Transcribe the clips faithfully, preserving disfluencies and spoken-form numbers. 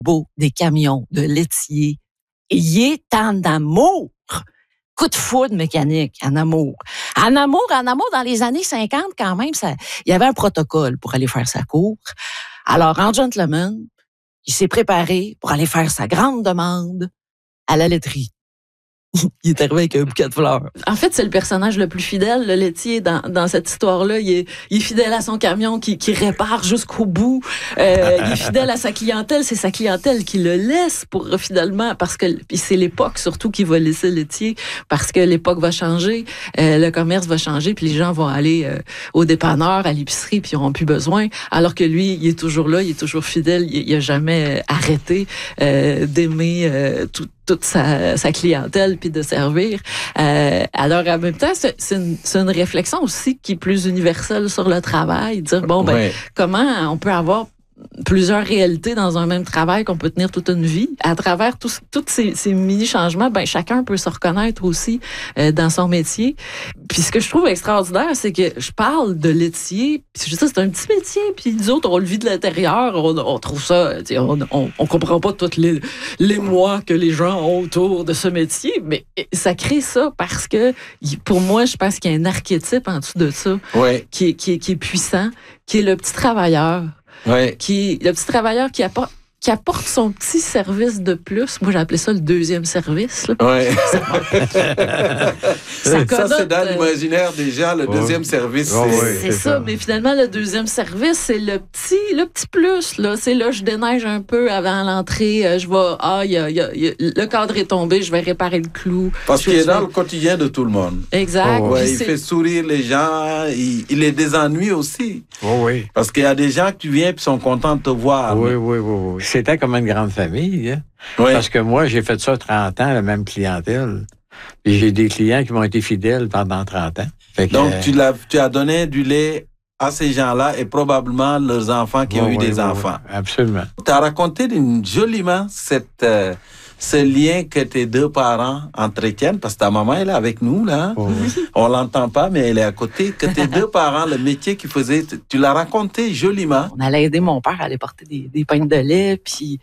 beau des camions de laitiers. Et il est en amour. Coup de foudre mécanique, en amour. En amour, en amour, dans les années cinquante, quand même, ça, il y avait un protocole pour aller faire sa cour. Alors, en gentleman, il s'est préparé pour aller faire sa grande demande à la laiterie. Il est arrivé avec un bouquet de fleurs. En fait, c'est le personnage le plus fidèle, le laitier, dans, dans cette histoire-là. Il est, il est fidèle à son camion qui, qui répare jusqu'au bout. Euh, il est fidèle à sa clientèle. C'est sa clientèle qui le laisse pour finalement, parce que c'est l'époque surtout qui va laisser le laitier, parce que l'époque va changer, euh, le commerce va changer, puis les gens vont aller euh, au dépanneur, à l'épicerie, puis ils n'auront plus besoin. Alors que lui, il est toujours là, il est toujours fidèle, il, il a jamais arrêté euh, d'aimer euh, tout toute sa, sa clientèle puis de servir. Euh, alors, en même temps, c'est, c'est, une, c'est une réflexion aussi qui est plus universelle sur le travail. Dire, bon, ben, ouais. comment on peut avoir plusieurs réalités dans un même travail qu'on peut tenir toute une vie. À travers tous ces, ces mini-changements, ben chacun peut se reconnaître aussi euh, dans son métier. Puis ce que je trouve extraordinaire, c'est que je parle de laitier, puis je sais, c'est un petit métier, puis nous autres, on le vit de l'intérieur, on, on trouve ça, on, on, on comprend pas tous les, les mois que les gens ont autour de ce métier, mais ça crée ça parce que, pour moi, je pense qu'il y a un archétype en dessous de ça, ouais. qui, est, qui, est, qui est puissant, qui est le petit travailleur. Ouais. Qui, le petit travailleur qui apporte, qui apporte son petit service de plus. Moi, j'ai appelé ça le deuxième service. Là. Ouais. ça, ça, ça c'est dans l'imaginaire déjà, le deuxième ouais. service. C'est, c'est, c'est ça. ça, mais finalement, le deuxième service, c'est le petit, le petit plus. Là. C'est là, je déneige un peu avant l'entrée. Je vais, ah, y a, y a, y a, le cadre est tombé, je vais réparer le clou. Parce qu'il est dans vais... le quotidien de tout le monde. Exact. Oh, ouais, il c'est... fait sourire les gens, il, il les désennuie aussi. Oh, oui. Parce qu'il y a des gens qui viennent et sont contents de te voir. Oui, oui, oui, oui. C'était comme une grande famille. Hein? Oui. Parce que moi, j'ai fait ça trente ans, la même clientèle. Et j'ai des clients qui m'ont été fidèles pendant trente ans. Fait que, donc, euh... tu, l'as, tu as donné du lait à ces gens-là et probablement leurs enfants qui oui, ont eu oui, des oui, enfants. Oui, absolument. Tu as raconté joliment cette, euh, ce lien que tes deux parents entretiennent, parce que ta maman elle est avec nous, là. Oui. On l'entend pas, mais elle est à côté. Que tes deux parents, le métier qu'ils faisaient, tu l'as raconté joliment. On allait aider mon père à aller porter des, des pains de lait, puis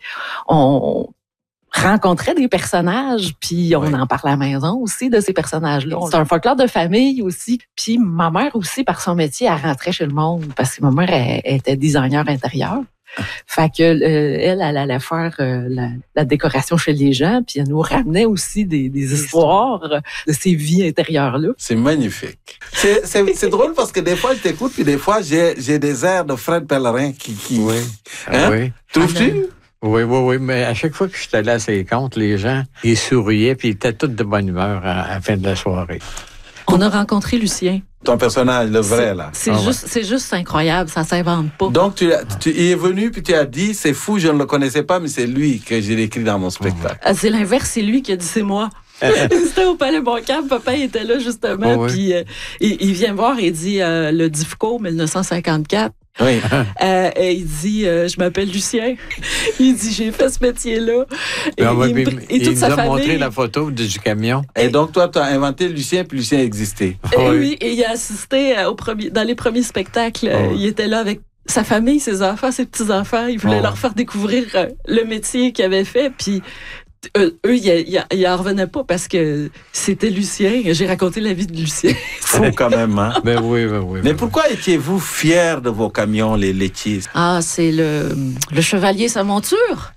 on rencontrait des personnages, puis on oui. en parlait à la maison aussi de ces personnages-là. C'est un folklore de famille aussi. Puis ma mère aussi, par son métier, elle rentrait chez le monde parce que ma mère elle, elle était designer intérieur. Fait que euh, elle, elle allait faire euh, la, la décoration chez les gens, puis elle nous ramenait aussi des, des histoires de ces vies intérieures-là. C'est magnifique. C'est, c'est, c'est drôle parce que des fois, je t'écoute, puis des fois, j'ai, j'ai des airs de Fred Pellerin qui... qui... Oui. Hein? Oui. Trouves-tu? Oui, oui, oui, mais à chaque fois que je suis allé à ces comptes, les gens, ils souriaient, puis ils étaient tous de bonne humeur à, à la fin de la soirée. On a rencontré Lucien. Ton personnage, le vrai, c'est, là. C'est, ah, juste, ouais. c'est juste incroyable, ça s'invente pas. Donc, tu, tu il est venu, puis tu as dit, c'est fou, je ne le connaissais pas, mais c'est lui que j'ai écrit dans mon spectacle. Ah, c'est l'inverse, c'est lui qui a dit, c'est moi. C'était au Palais Montcalm, papa était là, justement, oh, oui. puis euh, il, il vient me voir et dit, euh, le D I F C O, dix-neuf cent cinquante-quatre, oui. euh, et il dit, euh, je m'appelle Lucien. Il dit, j'ai fait ce métier-là. Et, non, il, il, et, et toute il sa nous a famille. montré la photo du, du camion. Et, et donc, toi, tu as inventé Lucien, puis Lucien existait. Et oui. oui, et il a assisté au premier, dans les premiers spectacles. Oh. Il était là avec sa famille, ses enfants, ses petits-enfants. Il voulait oh. leur faire découvrir le métier qu'il avait fait, puis eux, eux ils n'en revenaient pas parce que c'était Lucien. J'ai raconté la vie de Lucien. Fou quand même, hein? Ben oui, ben oui. Mais ben pourquoi oui. étiez-vous fiers de vos camions, les laitiers? Ah, c'est le, le chevalier sa monture.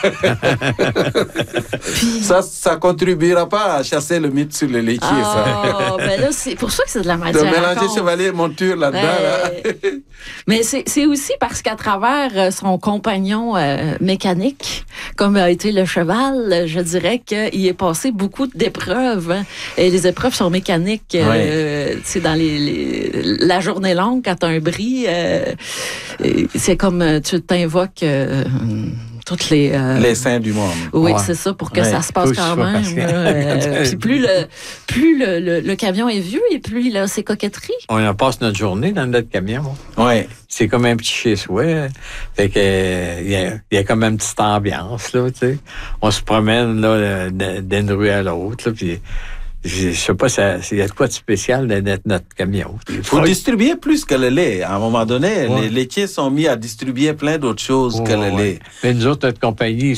Puis... Ça, ça contribuera pas à chasser le mythe sur les laitiers, ah, ça. Ben là, c'est pour ça que c'est de la matière. De mélanger chevalier et monture là-dedans, euh, là. Mais c'est, c'est aussi parce qu'à travers son compagnon euh, mécanique, comme a été le cheval, je dirais qu'il est passé beaucoup d'épreuves. Hein. Et les épreuves sont mécaniques. Euh, oui. C'est dans les, les, la journée longue, quand tu as un bris, euh, c'est comme tu t'invoques... Euh, toutes les... Euh... Les saints du monde. Oui, ouais. c'est ça, pour que ouais. ça se passe quand même. Euh, puis plus, le, plus le, le, le camion est vieux et plus il a ses coquetteries. On en passe notre journée dans notre camion. Oui. C'est comme un petit chez-soi. Fait que il y a, y a comme une petite ambiance, là, tu sais. On se promène, là, d'une rue à l'autre, là, puis Je sais pas, il y a de quoi de spécial dans notre, notre camion. Vous distribuez plus que le lait. À un moment donné, ouais. les laitiers sont mis à distribuer plein d'autres choses oh, que le ouais. lait. Mais nous autres, notre compagnie,